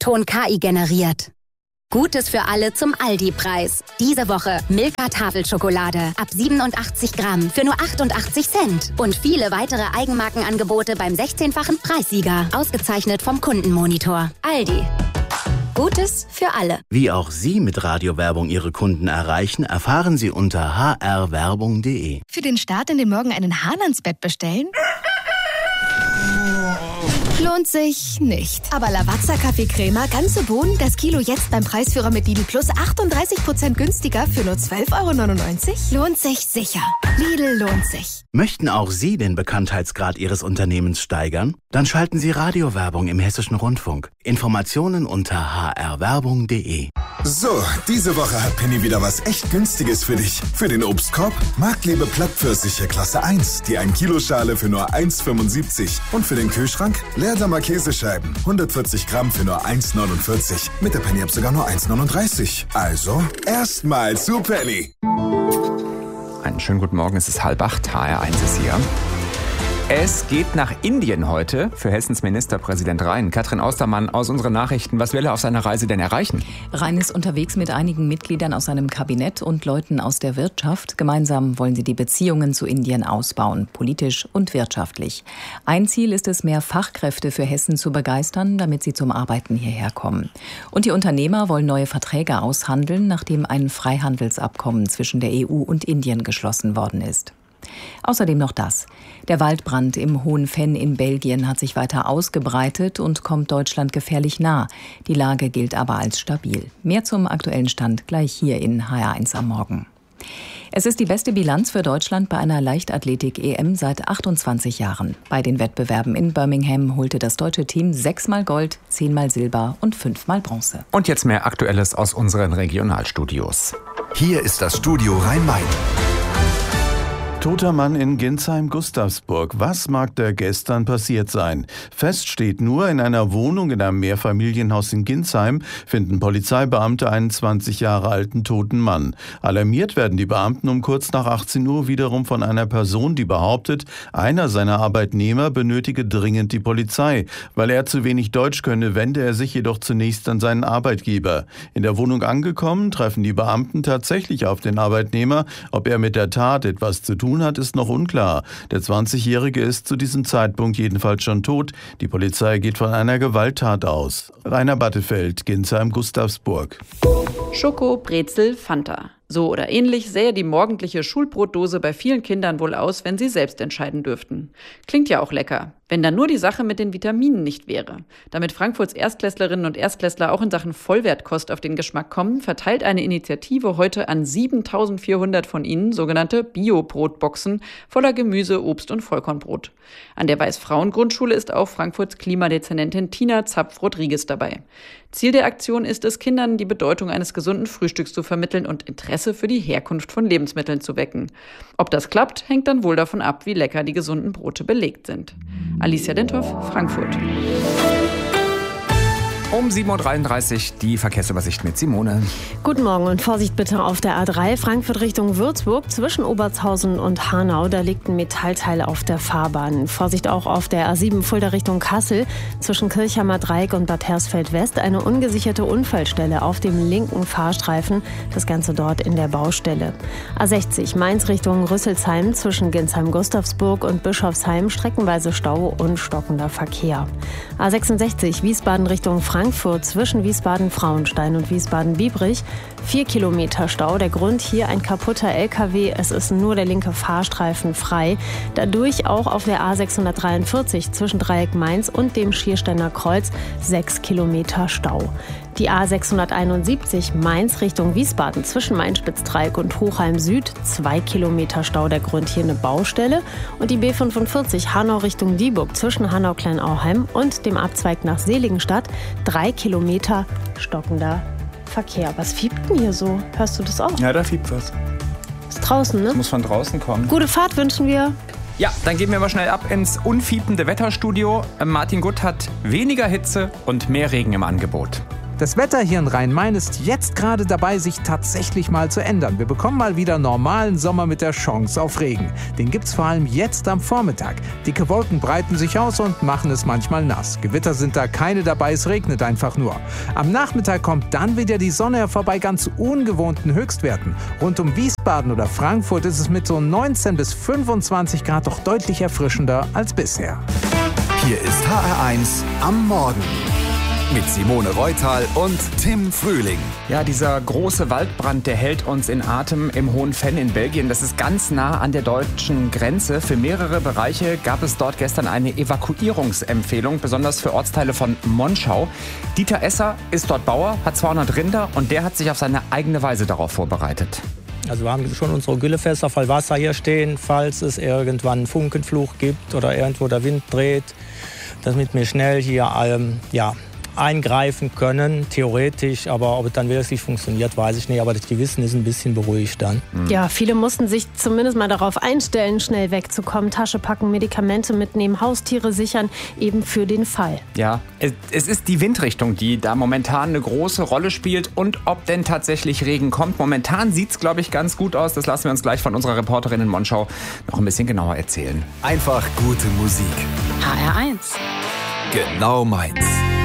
Ton KI generiert. Gutes für alle zum Aldi-Preis. Diese Woche Milka Tafelschokolade ab 87 Gramm für nur 88 Cent. Und viele weitere Eigenmarkenangebote beim 16-fachen Preissieger. Ausgezeichnet vom Kundenmonitor. Aldi. Gutes für alle. Wie auch Sie mit Radiowerbung Ihre Kunden erreichen, erfahren Sie unter hrwerbung.de. Für den Start in den Morgen einen Hahn ans Bett bestellen? Lohnt sich nicht. Aber Lavazza Kaffeecrema, ganze Bohnen, das Kilo jetzt beim Preisführer mit Lidl Plus 38% günstiger für nur 12,99 €? Lohnt sich sicher. Lidl lohnt sich. Möchten auch Sie den Bekanntheitsgrad Ihres Unternehmens steigern? Dann schalten Sie Radiowerbung im Hessischen Rundfunk. Informationen unter hrwerbung.de. So, diese Woche hat Penny wieder was echt Günstiges für dich. Für den Obstkorb Marktliebe Plattpfirsiche Klasse 1, die 1-Kilo-Schale für nur 1,75. Und für den Kühlschrank Leerdamer Käsescheiben, 140 Gramm für nur 1,49. Mit der Penny-App sogar nur 1,39. Also, erstmal zu Penny. Einen schönen guten Morgen, es ist 7:30, HR1 ist hier. Es geht nach Indien heute für Hessens Ministerpräsident Rhein. Katrin Austermann aus unseren Nachrichten. Was will er auf seiner Reise denn erreichen? Rhein ist unterwegs mit einigen Mitgliedern aus seinem Kabinett und Leuten aus der Wirtschaft. Gemeinsam wollen sie die Beziehungen zu Indien ausbauen, politisch und wirtschaftlich. Ein Ziel ist es, mehr Fachkräfte für Hessen zu begeistern, damit sie zum Arbeiten hierher kommen. Und die Unternehmer wollen neue Verträge aushandeln, nachdem ein Freihandelsabkommen zwischen der EU und Indien geschlossen worden ist. Außerdem noch das. Der Waldbrand im Hohen Venn in Belgien hat sich weiter ausgebreitet und kommt Deutschland gefährlich nah. Die Lage gilt aber als stabil. Mehr zum aktuellen Stand gleich hier in HR1 am Morgen. Es ist die beste Bilanz für Deutschland bei einer Leichtathletik-EM seit 28 Jahren. Bei den Wettbewerben in Birmingham holte das deutsche Team 6-mal Gold, 10-mal Silber und 5-mal Bronze. Und jetzt mehr Aktuelles aus unseren Regionalstudios. Hier ist das Studio Rhein-Main. Toter Mann in Ginsheim-Gustavsburg. Was mag da gestern passiert sein? Fest steht nur, in einer Wohnung in einem Mehrfamilienhaus in Ginsheim finden Polizeibeamte einen 20 Jahre alten toten Mann. Alarmiert werden die Beamten um kurz nach 18 Uhr wiederum von einer Person, die behauptet, einer seiner Arbeitnehmer benötige dringend die Polizei. Weil er zu wenig Deutsch könne, wende er sich jedoch zunächst an seinen Arbeitgeber. In der Wohnung angekommen, treffen die Beamten tatsächlich auf den Arbeitnehmer. Ob er mit der Tat etwas zu tun hat, ist noch unklar. Der 20-Jährige ist zu diesem Zeitpunkt jedenfalls schon tot. Die Polizei geht von einer Gewalttat aus. Rainer Battefeld, Ginsheim-Gustavsburg. Schoko, Brezel, Fanta. So oder ähnlich sähe die morgendliche Schulbrotdose bei vielen Kindern wohl aus, wenn sie selbst entscheiden dürften. Klingt ja auch lecker. Wenn dann nur die Sache mit den Vitaminen nicht wäre. Damit Frankfurts Erstklässlerinnen und Erstklässler auch in Sachen Vollwertkost auf den Geschmack kommen, verteilt eine Initiative heute an 7.400 von ihnen sogenannte Bio-Brotboxen voller Gemüse, Obst und Vollkornbrot. An der Weiß-Frauen-Grundschule ist auch Frankfurts Klimadezernentin Tina Zapf-Rodriguez dabei. Ziel der Aktion ist es, Kindern die Bedeutung eines gesunden Frühstücks zu vermitteln und Interesse für die Herkunft von Lebensmitteln zu wecken. Ob das klappt, hängt dann wohl davon ab, wie lecker die gesunden Brote belegt sind. Alicia Denthoff, Frankfurt. Um 7:33 Uhr die Verkehrsübersicht mit Simone. Guten Morgen und Vorsicht bitte auf der A3 Frankfurt Richtung Würzburg zwischen Obertshausen und Hanau. Da liegt ein Metallteil auf der Fahrbahn. Vorsicht auch auf der A7 Fulda Richtung Kassel zwischen Kirchheimer Dreieck und Bad Hersfeld West. Eine ungesicherte Unfallstelle auf dem linken Fahrstreifen. Das Ganze dort in der Baustelle. A60 Mainz Richtung Rüsselsheim zwischen Ginsheim-Gustavsburg und Bischofsheim. Streckenweise Stau und stockender Verkehr. A66 Wiesbaden Richtung Frankfurt zwischen Wiesbaden-Frauenstein und Wiesbaden-Biebrich. 4 Kilometer Stau. Der Grund hier ein kaputter LKW. Es ist nur der linke Fahrstreifen frei. Dadurch auch auf der A643 zwischen Dreieck Mainz und dem Schiersteiner Kreuz 6 Kilometer Stau. Die A671 Mainz Richtung Wiesbaden zwischen Main-Spitz-Dreieck und Hochheim Süd 2 Kilometer Stau. Der Grund hier eine Baustelle. Und die B45 Hanau Richtung Dieburg zwischen Hanau-Kleinauheim und dem Abzweig nach Seligenstadt 3 Kilometer stockender Verkehr. Was fiebt denn hier so? Hörst du das auch? Ja, da fiebt was. Ist draußen, ne? Das muss von draußen kommen. Gute Fahrt wünschen wir. Ja, dann gehen wir mal schnell ab ins unfiepende Wetterstudio. Martin Gutt hat weniger Hitze und mehr Regen im Angebot. Das Wetter hier in Rhein-Main ist jetzt gerade dabei, sich tatsächlich mal zu ändern. Wir bekommen mal wieder normalen Sommer mit der Chance auf Regen. Den gibt's vor allem jetzt am Vormittag. Dicke Wolken breiten sich aus und machen es manchmal nass. Gewitter sind da keine dabei, es regnet einfach nur. Am Nachmittag kommt dann wieder die Sonne hervor bei ganz ungewohnten Höchstwerten. Rund um Wiesbaden oder Frankfurt ist es mit so 19 bis 25 Grad doch deutlich erfrischender als bisher. Hier ist HR1 am Morgen. Mit Simone Reutal und Tim Frühling. Ja, dieser große Waldbrand, der hält uns in Atem im Hohen Venn in Belgien. Das ist ganz nah an der deutschen Grenze. Für mehrere Bereiche gab es dort gestern eine Evakuierungsempfehlung, besonders für Ortsteile von Monschau. Dieter Esser ist dort Bauer, hat 200 Rinder und der hat sich auf seine eigene Weise darauf vorbereitet. Also wir haben schon unsere Güllefässer voll Wasser hier stehen, falls es irgendwann einen Funkenflug gibt oder irgendwo der Wind dreht, damit wir schnell hier eingreifen können, theoretisch, aber ob es dann wirklich funktioniert, weiß ich nicht, aber das Gewissen ist ein bisschen beruhigt dann. Ja, viele mussten sich zumindest mal darauf einstellen, schnell wegzukommen, Tasche packen, Medikamente mitnehmen, Haustiere sichern, eben für den Fall. Ja, es ist die Windrichtung, die da momentan eine große Rolle spielt und ob denn tatsächlich Regen kommt. Momentan sieht es, glaube ich, ganz gut aus. Das lassen wir uns gleich von unserer Reporterin in Monschau noch ein bisschen genauer erzählen. Einfach gute Musik. HR1. Genau meins.